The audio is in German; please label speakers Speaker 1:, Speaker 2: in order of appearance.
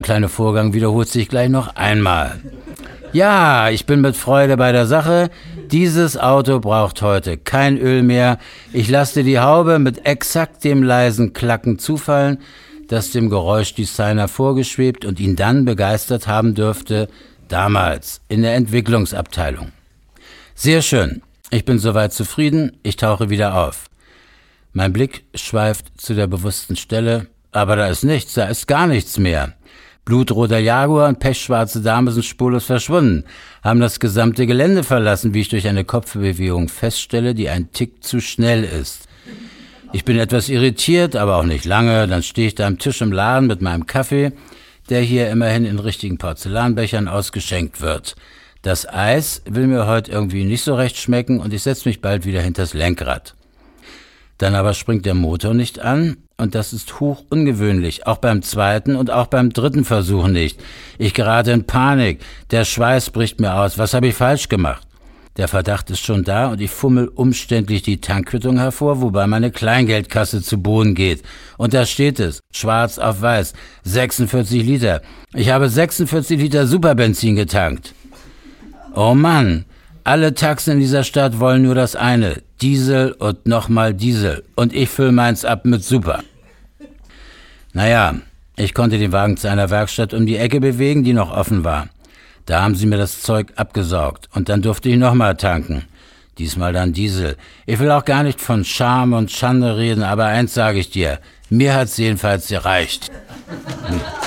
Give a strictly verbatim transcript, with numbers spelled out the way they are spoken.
Speaker 1: kleine Vorgang wiederholt sich gleich noch einmal. Ja, ich bin mit Freude bei der Sache. Dieses Auto braucht heute kein Öl mehr. Ich lasse die Haube mit exakt dem leisen Klacken zufallen, das dem Geräuschdesigner vorgeschwebt und ihn dann begeistert haben dürfte, damals in der Entwicklungsabteilung. Sehr schön. Ich bin soweit zufrieden. Ich tauche wieder auf. Mein Blick schweift zu der bewussten Stelle, aber da ist nichts, da ist gar nichts mehr. Blutroter Jaguar und pechschwarze Dame sind spurlos verschwunden, haben das gesamte Gelände verlassen, wie ich durch eine Kopfbewegung feststelle, die ein Tick zu schnell ist. Ich bin etwas irritiert, aber auch nicht lange. Dann stehe ich da am Tisch im Laden mit meinem Kaffee, der hier immerhin in richtigen Porzellanbechern ausgeschenkt wird. Das Eis will mir heute irgendwie nicht so recht schmecken und ich setze mich bald wieder hinters Lenkrad. Dann aber springt der Motor nicht an und das ist hoch ungewöhnlich, auch beim zweiten und auch beim dritten Versuch nicht. Ich gerate in Panik, der Schweiß bricht mir aus, was habe ich falsch gemacht? Der Verdacht ist schon da und ich fummel umständlich die Tankquittung hervor, wobei meine Kleingeldkasse zu Boden geht. Und da steht es, schwarz auf weiß, sechsundvierzig Liter. Ich habe sechsundvierzig Liter Superbenzin getankt. Oh Mann, alle Taxen in dieser Stadt wollen nur das eine, Diesel und nochmal Diesel. Und ich fülle meins ab mit Super. Naja, ich konnte den Wagen zu einer Werkstatt um die Ecke bewegen, die noch offen war. Da haben sie mir das Zeug abgesaugt und dann durfte ich nochmal tanken. Diesmal dann Diesel. Ich will auch gar nicht von Scham und Schande reden, aber eins sage ich dir, mir hat's jedenfalls gereicht. Hm.